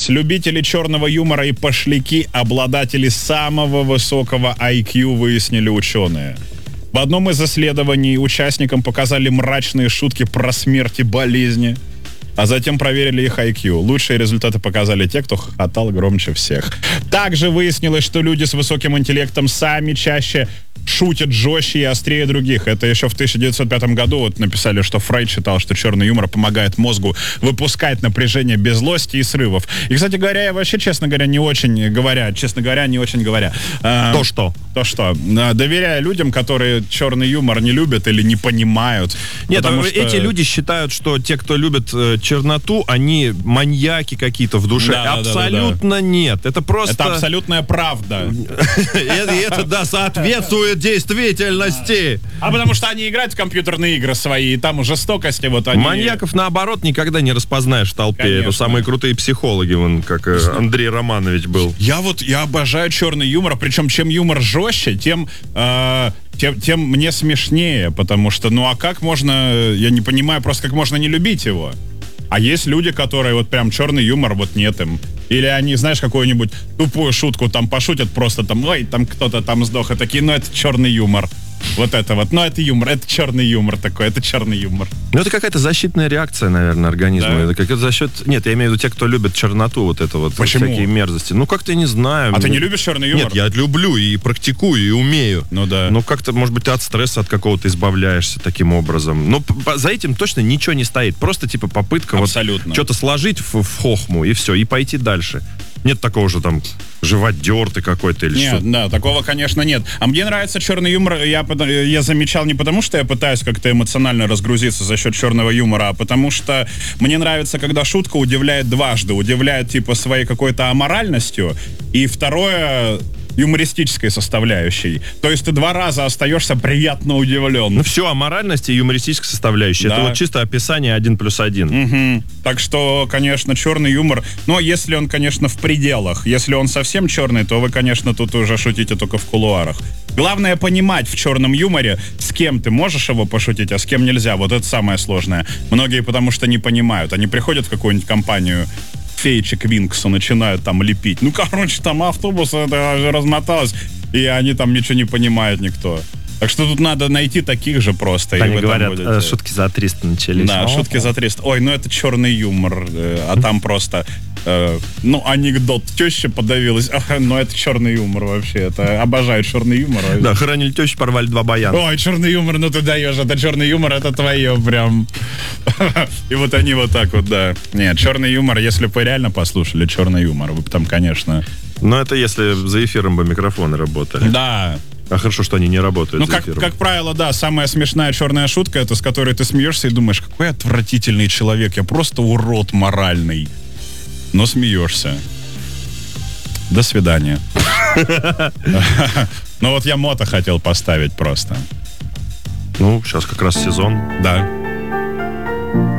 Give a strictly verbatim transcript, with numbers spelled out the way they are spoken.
Любители черного юмора и пошляки — обладатели самого высокого ай кью, выяснили ученые. В одном из исследований участникам показали мрачные шутки про смерть и болезни, а затем проверили их ай кью. Лучшие результаты показали те, кто хохотал громче всех. Также выяснилось, что люди с высоким интеллектом сами чаще шутят жестче и острее других. Это еще в тысяча девятьсот пятом году вот написали, что Фрейд считал, что черный юмор помогает мозгу выпускать напряжение без злости и срывов. И, кстати говоря, я вообще, честно говоря, не очень говоря, честно говоря, не очень говоря. Э, то что? То что? Э, доверяя людям, которые черный юмор не любят или не понимают. Нет, а что... эти люди считают, что те, кто любит э, черноту, они маньяки какие-то в душе. Да, абсолютно да, да, да. нет. Это просто... Это абсолютная правда. Это, да, соответствует действительности. А потому что они играют в компьютерные игры свои, и там жестокости вот они... Маньяков, наоборот, никогда не распознаешь в толпе. Конечно. Это самые крутые психологи, вон, как э, Андрей Романович был. Я вот, я обожаю черный юмор, причем чем юмор жестче, тем... Э, Тем, тем мне смешнее, потому что, ну а как можно, я не понимаю, просто как можно не любить его? А есть люди, которые вот прям черный юмор, вот нет им. Или они, знаешь, какую-нибудь тупую шутку там пошутят просто там, ой, там кто-то там сдох, и такие, ну это черный юмор. Вот это вот, ну это юмор, это черный юмор такой, это черный юмор. Ну это какая-то защитная реакция, наверное, организма. Да. Это как-то за счет... Нет, я имею в виду те, кто любит черноту, вот это вот. Почему? Всякие мерзости. Ну как-то я не знаю. А Мне... ты не любишь черный юмор? Нет, я люблю и практикую, и умею. Ну да. Но как-то, может быть, ты от стресса от какого-то избавляешься таким образом. Но за этим точно ничего не стоит. Просто типа попытка Абсолютно. вот что-то сложить в, в хохму, и все, и пойти дальше. Нет такого же там живодертый какой-то или нет, что? Да, такого, конечно, нет. А мне нравится черный юмор, я, я замечал не потому, что я пытаюсь как-то эмоционально разгрузиться за счет черного юмора, а потому что мне нравится, когда шутка удивляет дважды. Удивляет, типа, своей какой-то аморальностью, и второе... юмористической составляющей. То есть ты два раза остаешься приятно удивлен. Ну все, аморальность и юмористическая составляющая. Да. Это вот чисто описание один плюс один. Угу. Так что, конечно, черный юмор, но если он, конечно, в пределах. Если он совсем черный, то вы, конечно, тут уже шутите только в кулуарах. Главное понимать в черном юморе, с кем ты можешь его пошутить, а с кем нельзя. Вот это самое сложное. Многие потому что не понимают. Они приходят в какую-нибудь компанию феечек Винксу, начинают там лепить. Ну, короче, там автобус это размоталось, и они там ничего не понимают никто. Так что тут надо найти таких же просто. Они и говорят, будете... шутки за триста начались. Да, О-о-о. шутки за триста. Ой, ну это черный юмор, а там просто, э, ну, анекдот. Теща подавилась. Ага, ну это черный юмор вообще. Это обожаю черный юмор. Да, хоронили тещу, порвали два баяна. Ой, черный юмор, ну ты даешь. Это черный юмор, это твое прям. И вот они вот так вот, да. Нет, черный юмор, если бы вы реально послушали черный юмор, вы бы там, конечно... Но это если за эфиром бы микрофоны работали. Да. А хорошо, что они не работают. Ну, как, как правило, да, самая смешная черная шутка, это с которой ты смеешься и думаешь, какой отвратительный человек, я просто урод моральный. Но смеешься. До свидания. Ну вот я мото хотел поставить просто. Ну, сейчас как раз сезон. Да.